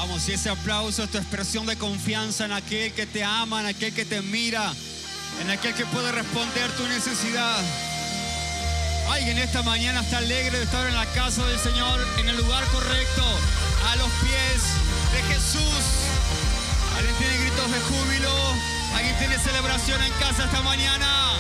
Vamos, y ese aplauso es tu expresión de confianza en aquel que te ama, en aquel que te mira, en aquel que puede responder tu necesidad. Alguien esta mañana está alegre de estar en la casa del Señor, en el lugar correcto, a los pies de Jesús. Alguien tiene gritos de júbilo, alguien tiene celebración en casa esta mañana.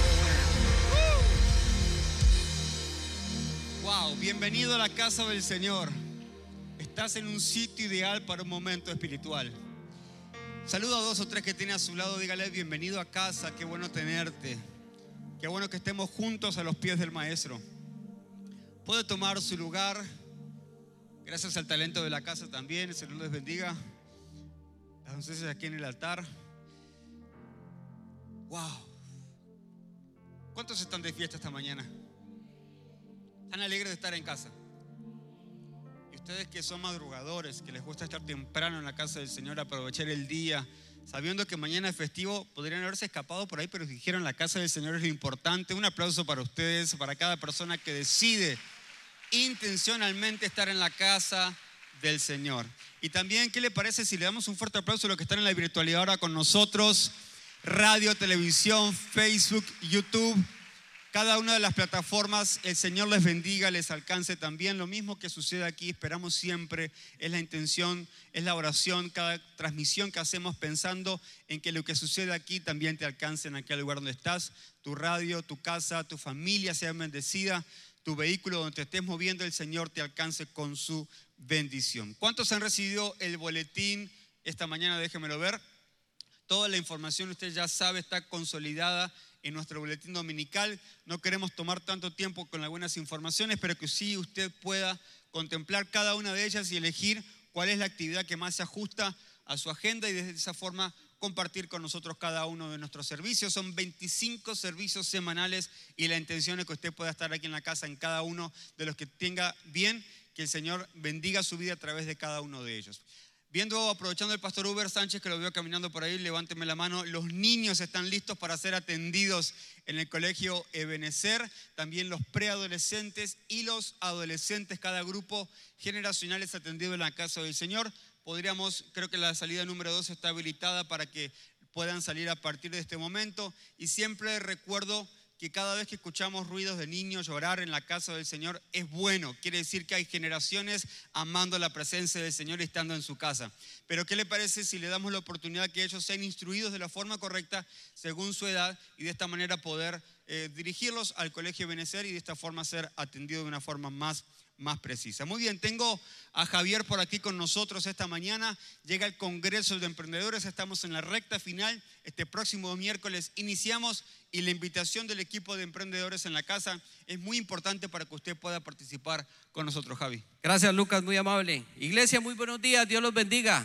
Wow, bienvenido a la casa del Señor. Estás en un sitio ideal para un momento espiritual. Saluda a 2 o 3 que tiene a su lado, dígale bienvenido a casa, qué bueno tenerte. Qué bueno que estemos juntos a los pies del Maestro. Puede tomar su lugar. Gracias al talento de la casa también, el Señor les bendiga. Las doncellas aquí en el altar. Wow. ¿Cuántos están de fiesta esta mañana? ¿Están alegres de estar en casa? Y ustedes que son madrugadores, que les gusta estar temprano en la casa del Señor, aprovechar el día, sabiendo que mañana es festivo, podrían haberse escapado por ahí, pero dijeron la casa del Señor es lo importante. Un aplauso para ustedes, para cada persona que decide intencionalmente estar en la casa del Señor. Y también, ¿qué le parece si le damos un fuerte aplauso a los que están en la virtualidad ahora con nosotros? Radio, televisión, Facebook, YouTube, cada una de las plataformas. El Señor les bendiga, les alcance también. Lo mismo que sucede aquí, esperamos siempre, es la intención, es la oración, cada transmisión que hacemos pensando en que lo que sucede aquí también te alcance en aquel lugar donde estás. Tu radio, tu casa, tu familia sea bendecida, tu vehículo donde te estés moviendo, el Señor te alcance con su bendición. ¿Cuántos han recibido el boletín esta mañana? Déjenmelo ver. Toda la información, usted ya sabe, está consolidada en nuestro boletín dominical. No queremos tomar tanto tiempo con algunas informaciones, pero que sí usted pueda contemplar cada una de ellas y elegir cuál es la actividad que más se ajusta a su agenda y de esa forma compartir con nosotros cada uno de nuestros servicios. Son 25 servicios semanales y la intención es que usted pueda estar aquí en la casa en cada uno de los que tenga bien, que el Señor bendiga su vida a través de cada uno de ellos. Aprovechando el pastor Uber Sánchez, que lo veo caminando por ahí, levánteme la mano. Los niños están listos para ser atendidos en el colegio Ebenecer. También los preadolescentes y los adolescentes, cada grupo generacional es atendido en la casa del Señor. Creo que la salida número 2 está habilitada para que puedan salir a partir de este momento. Y siempre recuerdo que cada vez que escuchamos ruidos de niños llorar en la casa del Señor es bueno. Quiere decir que hay generaciones amando la presencia del Señor y estando en su casa. Pero ¿qué le parece si le damos la oportunidad que ellos sean instruidos de la forma correcta según su edad y de esta manera poder dirigirlos al colegio Benecer y de esta forma ser atendidos de una forma más precisa? Muy bien, tengo a Javier por aquí con nosotros esta mañana. Llega el Congreso de Emprendedores, estamos en la recta final. Este próximo miércoles iniciamos y la invitación del equipo de emprendedores en la casa es muy importante para que usted pueda participar con nosotros, Javi. Gracias, Lucas, muy amable. Iglesia, muy buenos días, Dios los bendiga.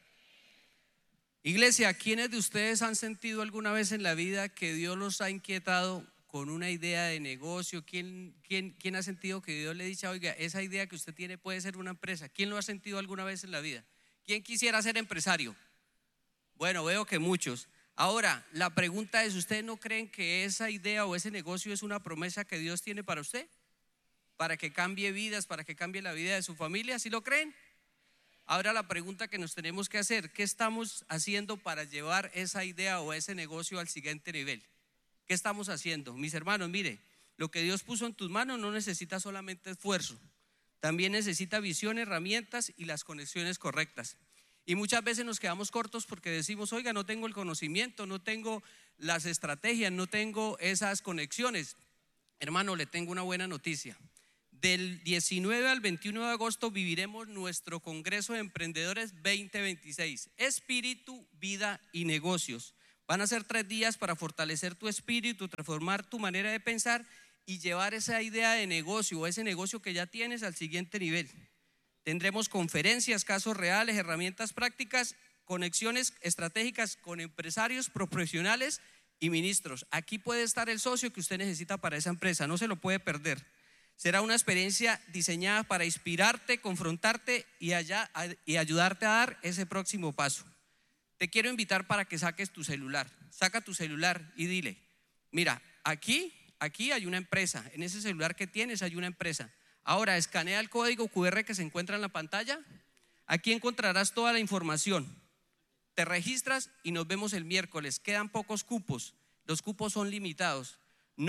Iglesia, ¿quiénes de ustedes han sentido alguna vez en la vida que Dios los ha inquietado con una idea de negocio? ¿Quién ha sentido que Dios le ha dicho, oiga, esa idea que usted tiene puede ser una empresa? ¿Quién lo ha sentido alguna vez en la vida? ¿Quién quisiera ser empresario? Bueno, veo que muchos. Ahora, la pregunta es, ¿ustedes no creen que esa idea o ese negocio es una promesa que Dios tiene para usted? Para que cambie vidas, para que cambie la vida de su familia, ¿sí lo creen? Ahora la pregunta que nos tenemos que hacer, ¿qué estamos haciendo para llevar esa idea o ese negocio al siguiente nivel? ¿Qué estamos haciendo? Mis hermanos, mire, lo que Dios puso en tus manos no necesita solamente esfuerzo, también necesita visión, herramientas y las conexiones correctas. Y muchas veces nos quedamos cortos porque decimos, oiga, no tengo el conocimiento, no tengo las estrategias, no tengo esas conexiones. Hermano, le tengo una buena noticia. Del 19 al 21 de agosto viviremos nuestro Congreso de Emprendedores 2026, Espíritu, Vida y Negocios. Van a ser 3 días para fortalecer tu espíritu, transformar tu manera de pensar y llevar esa idea de negocio o ese negocio que ya tienes al siguiente nivel. Tendremos conferencias, casos reales, herramientas prácticas, conexiones estratégicas con empresarios, profesionales y ministros. Aquí puede estar el socio que usted necesita para esa empresa, no se lo puede perder. Será una experiencia diseñada para inspirarte, confrontarte y ayudarte a dar ese próximo paso. Te quiero invitar para que saques tu celular. Saca tu celular y dile, mira, aquí hay una empresa, en ese celular que tienes hay una empresa. Ahora escanea el código QR que se encuentra en la pantalla. Aquí encontrarás toda la información. Te registras y nos vemos el miércoles. Quedan pocos cupos. Los cupos son limitados.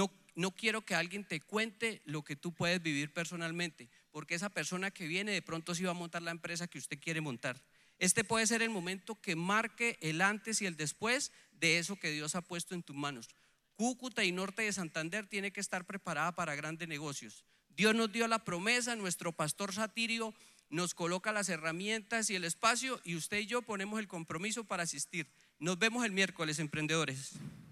No quiero que alguien te cuente lo que tú puedes vivir personalmente, porque esa persona que viene de pronto sí va a montar la empresa que usted quiere montar. Este puede ser el momento que marque el antes y el después de eso que Dios ha puesto en tus manos. Cúcuta y norte de Santander tiene que estar preparada para grandes negocios. Dios nos dio la promesa, nuestro pastor Satirio nos coloca las herramientas y el espacio, y usted y yo ponemos el compromiso para asistir. Nos vemos el miércoles, emprendedores.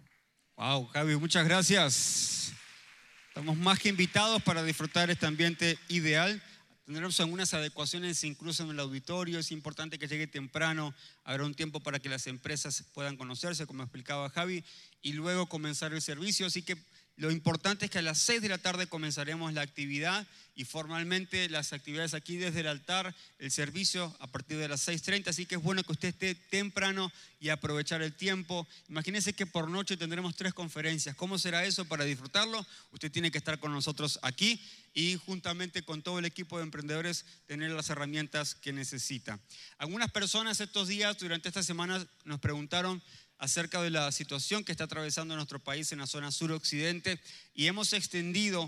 Wow, Javi, muchas gracias. Estamos más que invitados para disfrutar este ambiente ideal. Tendremos algunas adecuaciones incluso en el auditorio. Es importante que llegue temprano. Habrá un tiempo para que las empresas puedan conocerse, como explicaba Javi, y luego comenzar el servicio. Así que lo importante es que a las 6 de la tarde comenzaremos la actividad, y formalmente las actividades aquí desde el altar, el servicio a partir de las 6:30. Así que es bueno que usted esté temprano y aprovechar el tiempo. Imagínense que por noche tendremos 3 conferencias. ¿Cómo será eso para disfrutarlo? Usted tiene que estar con nosotros aquí y juntamente con todo el equipo de emprendedores tener las herramientas que necesita. Algunas personas estos días, durante esta semana, nos preguntaron acerca de la situación que está atravesando nuestro país en la zona suroccidente, y hemos extendido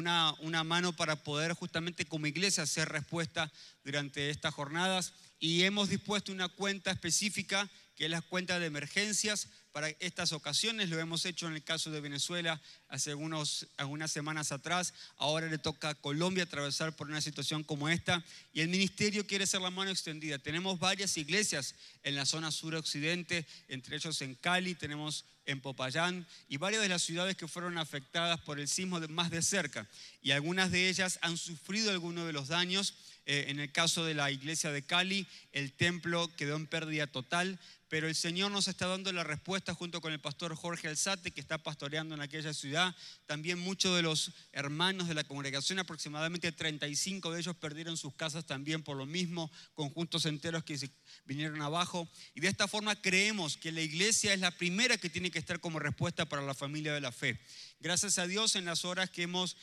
una mano para poder justamente como iglesia hacer respuesta durante estas jornadas, y hemos dispuesto una cuenta específica que es la cuenta de emergencias para estas ocasiones. Lo hemos hecho en el caso de Venezuela hace algunas semanas atrás. Ahora le toca a Colombia atravesar por una situación como esta, y el ministerio quiere ser la mano extendida. Tenemos varias iglesias en la zona suroccidente, entre ellos en Cali, tenemos en Popayán y varias de las ciudades que fueron afectadas por el sismo más de cerca, y algunas de ellas han sufrido algunos de los daños. En el caso de la iglesia de Cali, el templo quedó en pérdida total, pero el Señor nos está dando la respuesta junto con el pastor Jorge Alzate, que está pastoreando en aquella ciudad. También muchos de los hermanos de la congregación, aproximadamente 35 de ellos, perdieron sus casas también por lo mismo, conjuntos enteros que se vinieron abajo. Y de esta forma creemos que la iglesia es la primera que tiene que estar como respuesta para la familia de la fe. Gracias a Dios, en las horas que hemos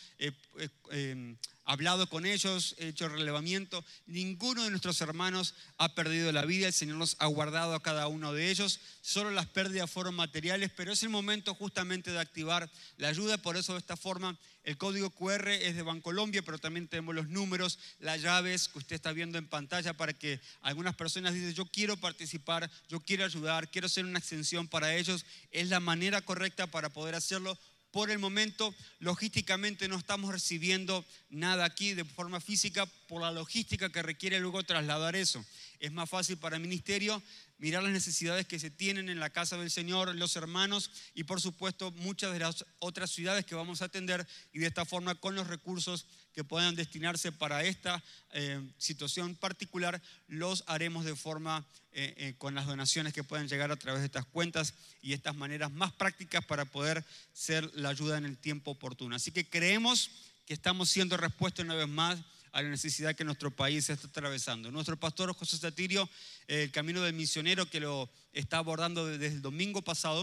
hablado con ellos, hecho relevamiento, ninguno de nuestros hermanos ha perdido la vida. El Señor nos ha guardado a cada uno de ellos. Solo las pérdidas fueron materiales, pero es el momento justamente de activar la ayuda. Por eso, de esta forma, el código QR es de Bancolombia, pero también tenemos los números, las llaves que usted está viendo en pantalla, para que algunas personas dicen: yo quiero participar, yo quiero ayudar, quiero ser una extensión para ellos. Es la manera correcta para poder hacerlo. Por el momento, logísticamente no estamos recibiendo nada aquí de forma física por la logística que requiere luego trasladar eso. Es más fácil para el ministerio mirar las necesidades que se tienen en la casa del Señor, los hermanos, y por supuesto muchas de las otras ciudades que vamos a atender, y de esta forma, con los recursos que puedan destinarse para esta situación particular, los haremos de forma con las donaciones que puedan llegar a través de estas cuentas y estas maneras más prácticas para poder ser la ayuda en el tiempo oportuno. Así que creemos que estamos siendo respuesta una vez más a la necesidad que nuestro país está atravesando. Nuestro pastor José Satirio, el camino del misionero, que lo está abordando desde el domingo pasado,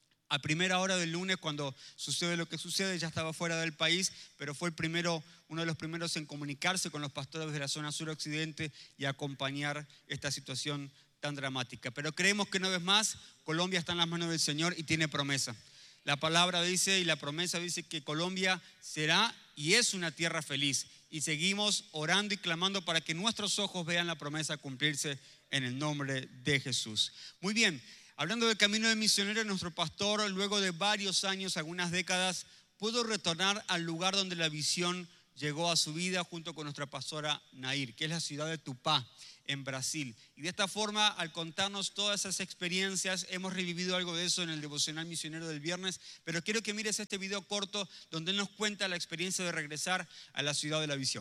a primera hora del lunes, cuando sucede lo que sucede, ya estaba fuera del país, pero fue uno de los primeros en comunicarse con los pastores de la zona suroccidente y acompañar esta situación tan dramática. Pero creemos que una vez más Colombia está en las manos del Señor y tiene promesa. La palabra dice y la promesa dice que Colombia será y es una tierra feliz, y seguimos orando y clamando para que nuestros ojos vean la promesa cumplirse en el nombre de Jesús. Muy bien, hablando del camino del misionero, nuestro pastor, luego de varios años, algunas décadas, pudo retornar al lugar donde la visión llegó a su vida junto con nuestra pastora Nair, que es la ciudad de Tupá, en Brasil. Y de esta forma, al contarnos todas esas experiencias, hemos revivido algo de eso en el devocional misionero del viernes, pero quiero que mires este video corto donde él nos cuenta la experiencia de regresar a la ciudad de la visión.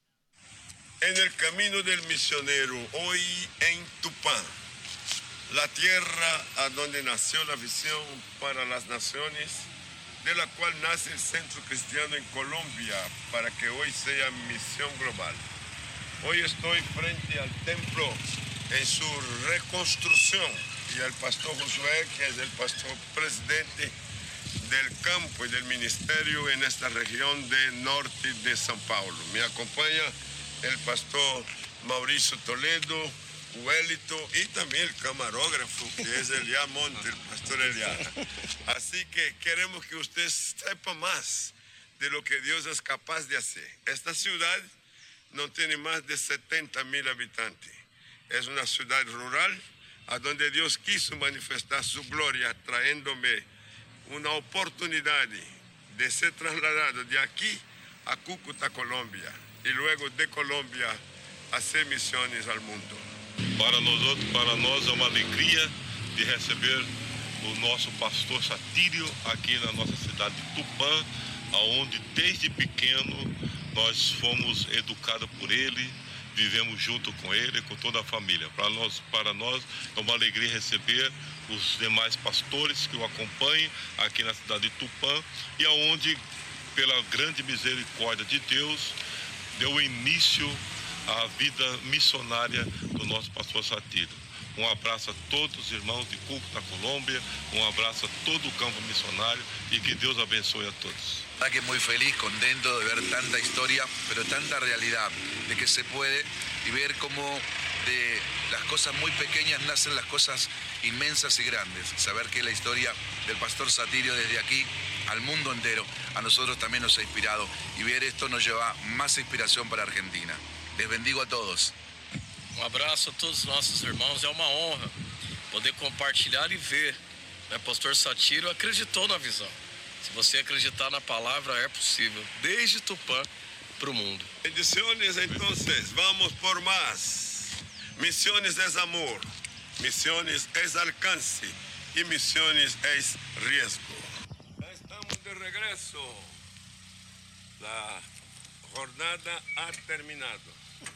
En el camino del misionero, hoy en Tupá, la tierra a donde nació la visión para las naciones, de la cual nace el Centro Cristiano en Colombia, para que hoy sea misión global. Hoy estoy frente al templo en su reconstrucción, y al pastor Josué, que es el pastor presidente del campo y del ministerio en esta región del norte de São Paulo. Me acompaña el pastor Mauricio Toledo, Wellington y también el camarógrafo, que es Eliá Monte, el pastor Eliá. Así que queremos que usted sepa más de lo que Dios es capaz de hacer. Esta ciudad no tiene más de 70,000 habitantes. Es una ciudad rural a donde Dios quiso manifestar su gloria, trayéndome una oportunidad de ser trasladado de aquí a Cúcuta, Colombia, y luego de Colombia hacer misiones al mundo. Para nós é uma alegria de receber o nosso pastor Satírio aqui na nossa cidade de Tupã, onde desde pequeno nós fomos educados por ele, vivemos junto com ele, com toda a família. Para nós é uma alegria receber os demais pastores que o acompanham aqui na cidade de Tupã, e aonde, pela grande misericórdia de Deus, deu início à vida missionária do nosso pastor Satírio. Um abraço a todos os irmãos de Cúcuta, Colômbia, um abraço a todo o campo missionário e que Deus abençoe a todos. verdad que muy feliz, contento de ver tanta historia, pero tanta realidad, de que se puede, y ver cómo de las cosas muy pequeñas nacen las cosas inmensas y grandes. Saber que la historia del pastor Satírio desde aquí al mundo entero, a nosotros también nos ha inspirado, y ver esto nos lleva más inspiración para Argentina. Les bendigo a todos. Um abraço a todos os nossos irmãos, é uma honra poder compartilhar e ver. Pastor Satírio acreditou na visão. Se você acreditar na palavra, é possível, desde Tupã para o mundo. Bendiciones, entonces, vamos por más. Misiones es amor, misiones es alcance y misiones es riesgo. Ya estamos de regreso. La jornada ha terminado.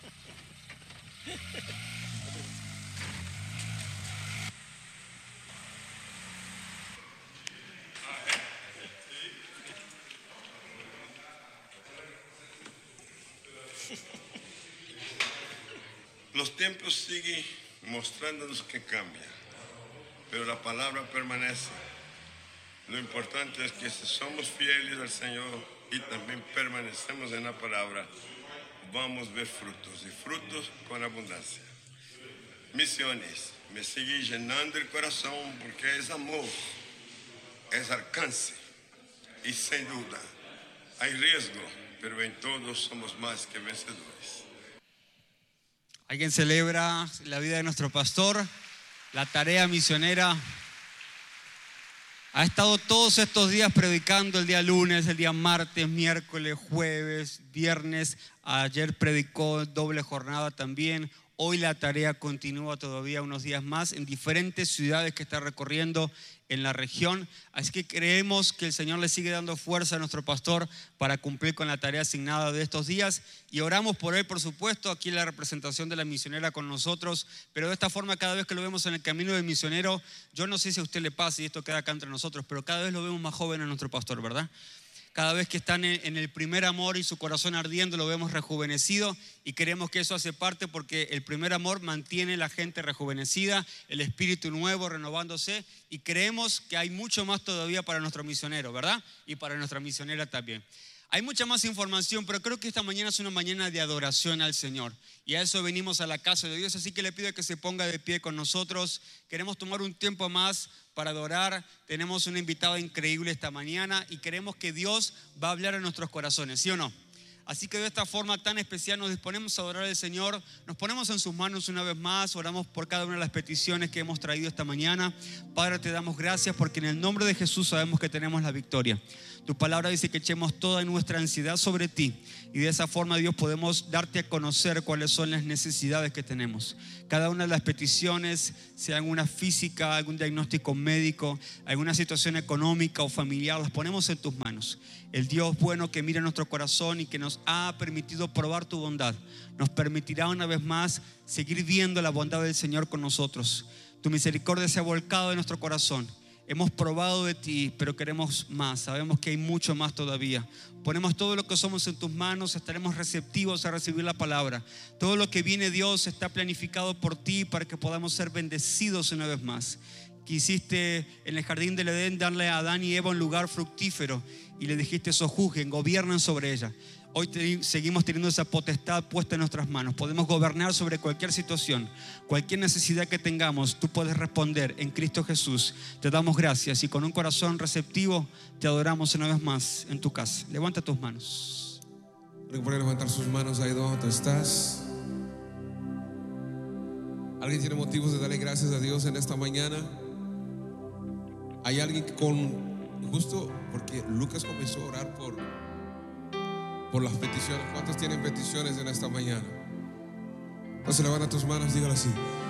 Los tiempos siguen mostrándonos que cambian, pero la palabra permanece. Lo importante es que si somos fieles al Señor y también permanecemos en la palabra, vamos a ver frutos, y frutos con abundancia. Misiones, me sigue llenando el corazón porque es amor, es alcance, y sin duda hay riesgo, pero en todos somos más que vencedores. Alguien celebra la vida de nuestro pastor, la tarea misionera. Ha estado todos estos días predicando, el día lunes, el día martes, miércoles, jueves, viernes. Ayer predicó doble jornada también. Hoy la tarea continúa todavía unos días más en diferentes ciudades que está recorriendo en la región. Así que creemos que el Señor le sigue dando fuerza a nuestro pastor para cumplir con la tarea asignada de estos días, y oramos por él, por supuesto, aquí la representación de la misionera con nosotros. Pero de esta forma, cada vez que lo vemos en el camino del misionero, yo no sé si a usted le pasa y esto queda acá entre nosotros, pero cada vez lo vemos más joven a nuestro pastor, ¿verdad? Cada vez que están en el primer amor y su corazón ardiendo, lo vemos rejuvenecido, y creemos que eso hace parte porque el primer amor mantiene la gente rejuvenecida, el espíritu nuevo renovándose, y creemos que hay mucho más todavía para nuestro misionero, ¿verdad? Y para nuestra misionera también. Hay mucha más información, pero creo que esta mañana es una mañana de adoración al Señor, y a eso venimos a la casa de Dios. Así que le pido que se ponga de pie con nosotros. Queremos tomar un tiempo más para adorar. Tenemos una invitada increíble esta mañana y queremos que Dios va a hablar a nuestros corazones, ¿sí o no? Así que de esta forma tan especial nos disponemos a adorar al Señor. Nos ponemos en sus manos una vez más. Oramos por cada una de las peticiones que hemos traído esta mañana. Padre, te damos gracias porque en el nombre de Jesús sabemos que tenemos la victoria. Tu palabra dice que echemos toda nuestra ansiedad sobre ti, y de esa forma, Dios, podemos darte a conocer cuáles son las necesidades que tenemos. Cada una de las peticiones, sea una física, algún diagnóstico médico, alguna situación económica o familiar, las ponemos en tus manos. El Dios bueno que mira nuestro corazón y que nos ha permitido probar tu bondad, nos permitirá una vez más seguir viendo la bondad del Señor con nosotros. Tu misericordia se ha volcado en nuestro corazón. Hemos probado de ti, pero queremos más. Sabemos que hay mucho más todavía. Ponemos todo lo que somos en tus manos. Estaremos receptivos a recibir la palabra. Todo lo que viene, Dios, está planificado por ti para que podamos ser bendecidos una vez más. Quisiste en el jardín del Edén darle a Adán y Eva un lugar fructífero, y le dijiste: sojuzguen, gobiernen sobre ella. Hoy seguimos teniendo esa potestad puesta en nuestras manos. Podemos gobernar sobre cualquier situación, cualquier necesidad que tengamos. Tú puedes responder en Cristo Jesús. Te damos gracias y con un corazón receptivo te adoramos una vez más en tu casa. Levanta tus manos. Puede levantar sus manos ahí donde tú estás. ¿Alguien tiene motivos de darle gracias a Dios en esta mañana? Hay alguien justo porque Lucas comenzó a orar por las peticiones. ¿Cuántos tienen peticiones en esta mañana? Entonces levanta tus manos, dígalo así: